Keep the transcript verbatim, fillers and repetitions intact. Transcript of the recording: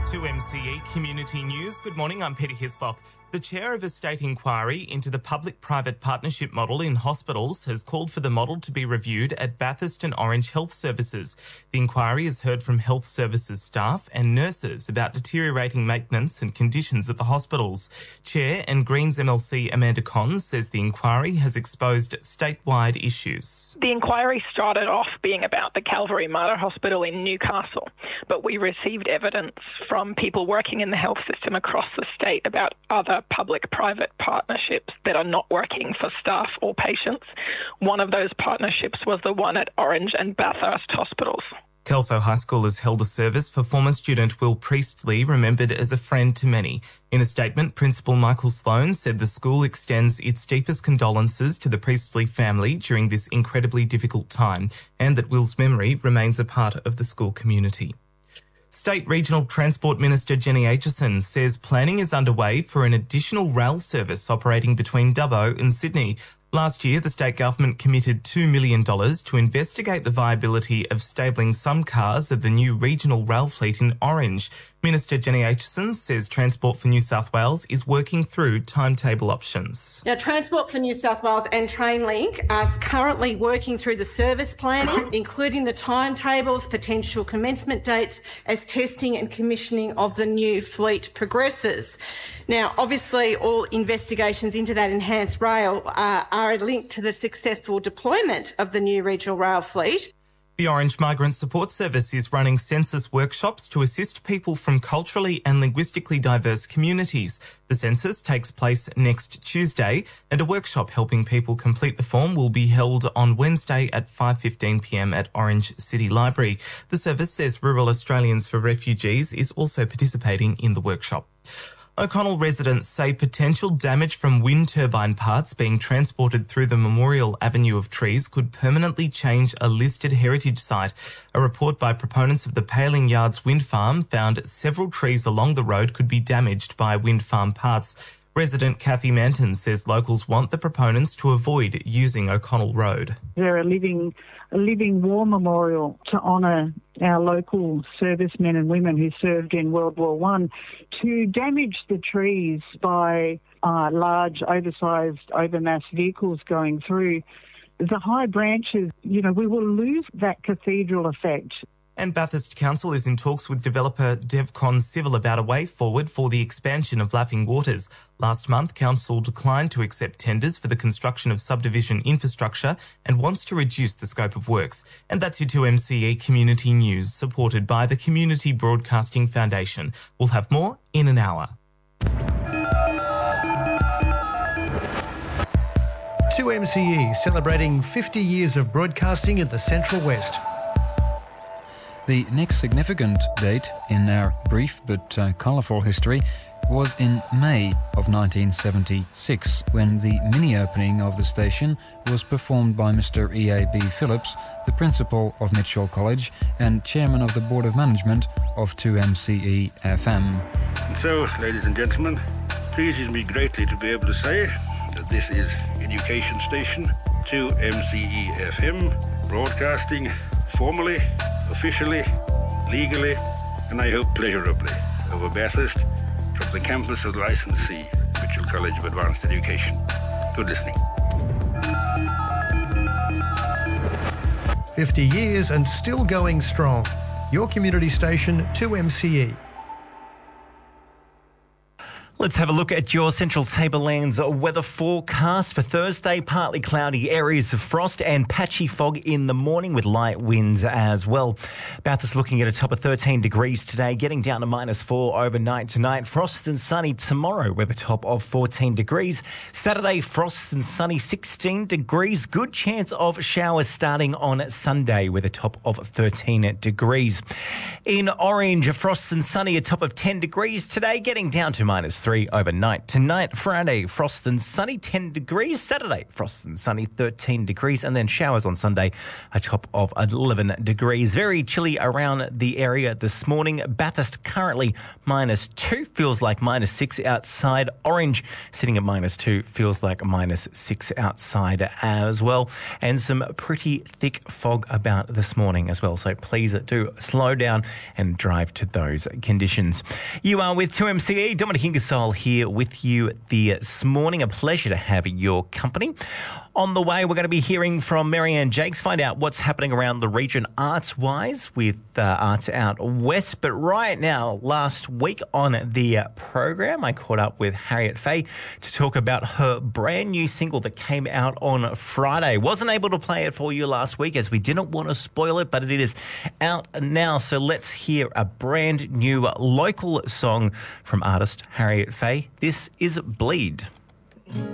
two M C E Community News. Good morning, I'm Peter Hislop. The chair of a state inquiry into the public-private partnership model in hospitals has called for the model to be reviewed at Bathurst and Orange Health Services. The inquiry has heard from health services staff and nurses about deteriorating maintenance and conditions at the hospitals. Chair and Greens M L C Amanda Cons says the inquiry has exposed statewide issues. The inquiry started off being about the Calvary Mater Hospital in Newcastle, but we received evidence from people working in the health system across the state about other public-private partnerships that are not working for staff or patients. One of those partnerships was the one at Orange and Bathurst hospitals. Kelso High School has held a service for former student Will Priestley, remembered as a friend to many. In a statement, Principal Michael Sloan said the school extends its deepest condolences to the Priestley family during this incredibly difficult time, and that Will's memory remains a part of the school community. State Regional Transport Minister Jenny Aitchison says planning is underway for an additional rail service operating between Dubbo and Sydney. Last year, the state government committed two million dollars to investigate the viability of stabling some cars at the new regional rail fleet in Orange. Minister Jenny Aitchison says Transport for New South Wales is working through timetable options. Now, Transport for New South Wales and Trainlink are currently working through the service planning, including the timetables, potential commencement dates, as testing and commissioning of the new fleet progresses. Now, obviously, all investigations into that enhanced rail uh, are linked to the successful deployment of the new regional rail fleet. The Orange Migrant Support Service is running census workshops to assist people from culturally and linguistically diverse communities. The census takes place next Tuesday, and a workshop helping people complete the form will be held on Wednesday at five fifteen p m at Orange City Library. The service says Rural Australians for Refugees is also participating in the workshop. O'Connell residents say potential damage from wind turbine parts being transported through the Memorial Avenue of trees could permanently change a listed heritage site. A report by proponents of the Paling Yards wind farm found several trees along the road could be damaged by wind farm parts. Resident Kathy Manton says locals want the proponents to avoid using O'Connell Road. They're a living, a living war memorial to honour our local servicemen and women who served in World War One. To damage the trees by uh, large, oversized, overmass vehicles going through, the high branches, you know, we will lose that cathedral effect. And Bathurst Council is in talks with developer Devcon Civil about a way forward for the expansion of Laughing Waters. Last month, Council declined to accept tenders for the construction of subdivision infrastructure and wants to reduce the scope of works. And that's your two M C E Community News, supported by the Community Broadcasting Foundation. We'll have more in an hour. two M C E celebrating fifty years of broadcasting in the Central West. The next significant date in our brief but uh, colourful history was in May of nineteen seventy-six, when the mini-opening of the station was performed by Mister E A B Phillips, the principal of Mitchell College and chairman of the Board of Management of two M C E F M. And so, ladies and gentlemen, it pleases me greatly to be able to say that this is Education Station two M C E F M, broadcasting formally, officially, legally, and I hope pleasurably over Bathurst from the campus of the licensee, Mitchell College of Advanced Education. Good listening. fifty years and still going strong. Your community station, two M C E. Let's have a look at your Central Tablelands weather forecast for Thursday. Partly cloudy, areas of frost and patchy fog in the morning with light winds as well. Bathurst looking at a top of thirteen degrees today, getting down to minus four overnight tonight. Frost and sunny tomorrow with a top of fourteen degrees. Saturday, frost and sunny sixteen degrees. Good chance of showers starting on Sunday with a top of thirteen degrees. In Orange, frost and sunny, a top of ten degrees today, getting down to minus three. three overnight. Tonight, Friday, frost and sunny, ten degrees. Saturday, frost and sunny, thirteen degrees. And then showers on Sunday, a top of eleven degrees. Very chilly around the area this morning. Bathurst currently minus two, feels like minus six outside. Orange sitting at minus two, feels like minus six outside as well. And some pretty thick fog about this morning as well. So please do slow down and drive to those conditions. You are with two M C E. Dominic Ingersoll here with you this morning. A pleasure to have your company. On the way, we're going to be hearing from Marianne Jakes, find out what's happening around the region arts-wise with uh, Arts Out West. But right now, last week on the uh, program, I caught up with Harriet Fay to talk about her brand new single that came out on Friday. Wasn't able to play it for you last week as we didn't want to spoil it, but it is out now. So let's hear a brand new local song from artist Harriet Fay. This is Bleed.